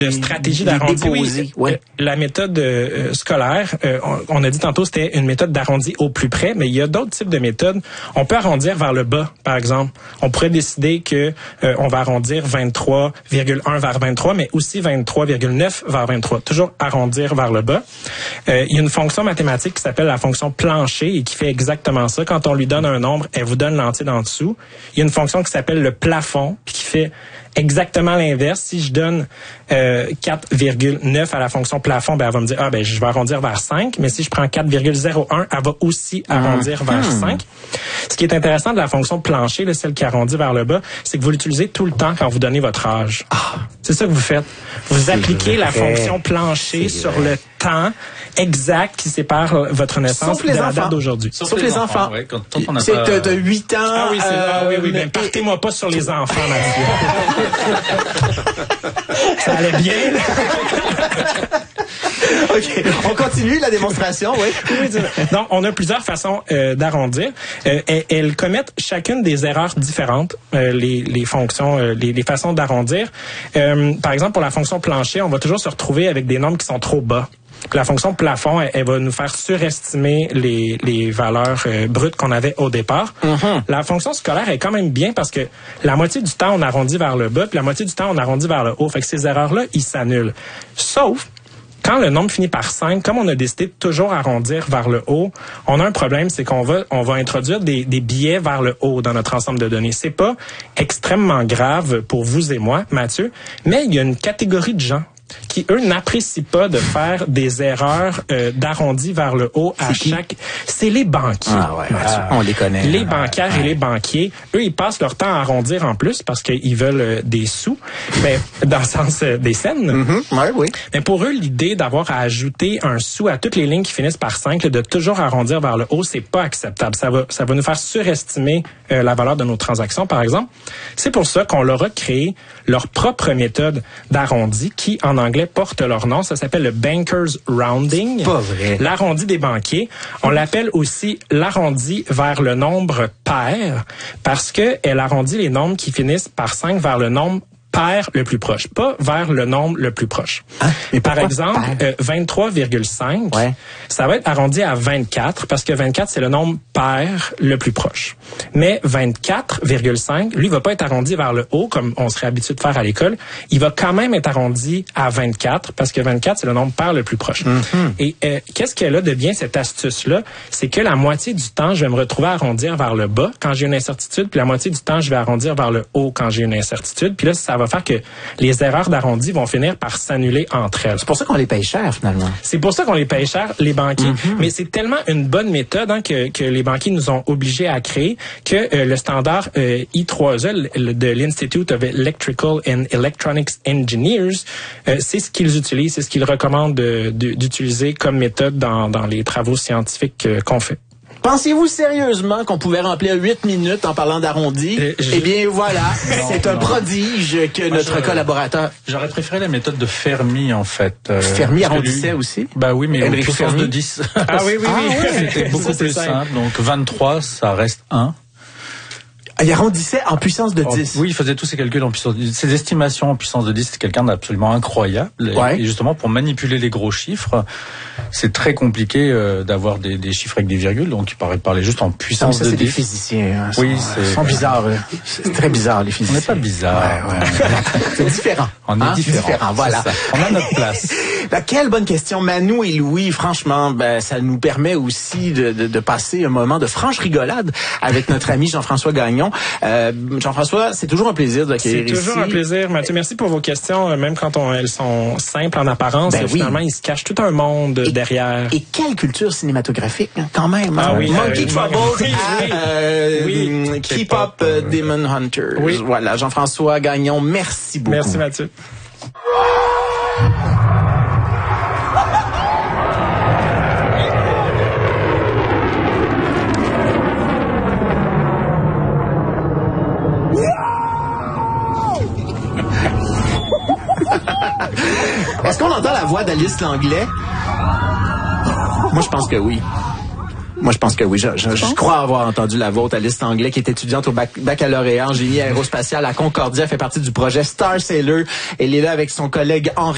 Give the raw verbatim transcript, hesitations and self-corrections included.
de stratégie d'arrondi. Oui, ouais. La méthode euh, scolaire, euh, on, on a dit tantôt c'était une méthode d'arrondi au plus près, mais il y a d'autres types de méthodes. On peut arrondir vers le bas, par exemple. On pourrait décider que euh, on va arrondir vingt-trois virgule un vers vingt-trois, mais aussi vingt-trois virgule neuf vers vingt-trois. Toujours arrondir vers le bas. Euh, il y a une fonction mathématique qui s'appelle la fonction plancher et qui fait exactement ça. Quand on lui donne un nombre, elle vous donne l'entier d'en dessous. Il y a une fonction qui s'appelle le plafond, puis qui fait exactement l'inverse. Si je donne euh, quatre virgule neuf à la fonction plafond, ben elle va me dire ah ben je vais arrondir vers cinq, mais si je prends quatre virgule zéro un, elle va aussi arrondir mmh. vers cinq. Ce qui est intéressant de la fonction plancher, là, celle qui arrondit vers le bas, c'est que vous l'utilisez tout le temps quand vous donnez votre âge. Ah. C'est ça que vous faites. Vous appliquez vrai. la fonction plancher c'est sur vrai. le temps exact qui sépare votre naissance de la date d'aujourd'hui. Sauf, Sauf les, les enfants. enfants. Ouais, quand, quand on a c'est pas... de huit ans. Ah oui, c'est euh, ah, oui, oui, mais partez-moi pas sur les enfants, Mathieu. Ça allait bien, là. OK. On continue la démonstration, oui. Donc, on a plusieurs façons euh, d'arrondir. Euh, elles, elles commettent chacune des erreurs différentes, euh, les, les fonctions, euh, les, les façons d'arrondir. Euh, par exemple, pour la fonction plancher, on va toujours se retrouver avec des nombres qui sont trop bas. Puis la fonction plafond, elle, elle va nous faire surestimer les, les valeurs euh, brutes qu'on avait au départ. Mm-hmm. La fonction scolaire est quand même bien parce que la moitié du temps, on arrondit vers le bas, puis la moitié du temps, on arrondit vers le haut. Fait que ces erreurs-là, ils s'annulent. Sauf quand le nombre finit par cinq, comme on a décidé de toujours arrondir vers le haut, on a un problème, c'est qu'on va on va introduire des, des biais vers le haut dans notre ensemble de données. C'est pas extrêmement grave pour vous et moi, Mathieu, mais il y a une catégorie de gens qui, eux, n'apprécient pas de faire des erreurs euh, d'arrondi vers le haut à c'est chaque... C'est les banquiers. Ah ouais, ah, on les connaît. Les banquières ah, et les banquiers, eux, ils passent leur temps à arrondir en plus parce qu'ils veulent euh, des sous, mais dans le sens euh, des scènes. Mm-hmm. Ouais, oui. Mais pour eux, l'idée d'avoir à ajouter un sou à toutes les lignes qui finissent par cinq, de toujours arrondir vers le haut, c'est pas acceptable. Ça va, ça va nous faire surestimer euh, la valeur de nos transactions, par exemple. C'est pour ça qu'on leur a créé leur propre méthode d'arrondi qui, en anglais, porte leur nom. Ça s'appelle le Banker's Rounding. Pas vrai. L'arrondi des banquiers. On l'appelle aussi l'arrondi vers le nombre pair parce que elle arrondit les nombres qui finissent par cinq vers le nombre pair le plus proche, pas vers le nombre le plus proche. Hein? Mais par exemple, euh, vingt-trois virgule cinq, ouais. ça va être arrondi à vingt-quatre parce que vingt-quatre, c'est le nombre pair le plus proche. Mais vingt-quatre virgule cinq, lui, va pas être arrondi vers le haut comme on serait habitué de faire à l'école. Il va quand même être arrondi à vingt-quatre parce que vingt-quatre, c'est le nombre pair le plus proche. Mm-hmm. Et euh, qu'est-ce qu'elle a de bien, cette astuce-là? C'est que la moitié du temps, je vais me retrouver à arrondir vers le bas quand j'ai une incertitude, puis la moitié du temps, je vais arrondir vers le haut quand j'ai une incertitude. Puis là, ça va faire que les erreurs d'arrondi vont finir par s'annuler entre elles. C'est pour ça qu'on les paye cher, finalement. C'est pour ça qu'on les paye cher, les banquiers. Mm-hmm. Mais c'est tellement une bonne méthode hein, que, que les banquiers nous ont obligés à créer que euh, le standard euh, I trois E de l'Institute of Electrical and Electronics Engineers, euh, c'est ce qu'ils utilisent, c'est ce qu'ils recommandent de, de, d'utiliser comme méthode dans, dans les travaux scientifiques euh, qu'on fait. Pensez-vous sérieusement qu'on pouvait remplir huit minutes en parlant d'arrondi? Euh, je... Eh bien, voilà. Non, c'est un non. prodige que Moi, notre j'aurais, collaborateur... J'aurais préféré la méthode de Fermi, en fait. Euh, Fermi arrondissait lui... aussi? Bah oui, mais au puissance de dix. Ah oui, oui, oui. Ah, ouais. C'était beaucoup ça, plus simple. simple. Donc, vingt-trois, ça reste un. Il arrondissait en puissance de dix. Oui, il faisait tous ses calculs en puissance de dix. Ses estimations en puissance de dix, c'est quelqu'un d'absolument incroyable. Ouais. Et justement, pour manipuler les gros chiffres, c'est très compliqué euh, d'avoir des, des chiffres avec des virgules. Donc, il paraît parler juste en puissance ça, de c'est dix. Des physiciens. Hein, oui, sont, c'est... Ils sont bizarres. C'est très bizarre, les physiciens. On n'est pas bizarre. Ouais, ouais. C'est différent. On est hein? différent. différent. Voilà. On a notre place. Ben, quelle bonne question. Manu et Louis, franchement, ben, ça nous permet aussi de, de, de passer un moment de franche rigolade avec notre ami Jean-François Gagnon. Euh, Jean-François, c'est toujours un plaisir d'accueillir ici. C'est toujours un plaisir, Mathieu. Merci pour vos questions, même quand on, elles sont simples en apparence. Ben finalement, oui. il se cache tout un monde et, derrière. Et quelle culture cinématographique, quand même. Ah hein? oui, Monkey euh, Trouble, oui, à, euh, oui. Keep Up euh, Demon Hunters. Oui. Voilà, Jean-François Gagnon, merci beaucoup. Merci, Mathieu. Est-ce qu'on entend la voix d'Alice Langlais? Moi, je pense que oui. Moi, je pense que oui. Je, je, je crois avoir entendu la vôtre, Alice Langlais, qui est étudiante au bac, baccalauréat en génie aérospatial à Concordia, fait partie du projet Star Sailor. Elle est là avec son collègue Henri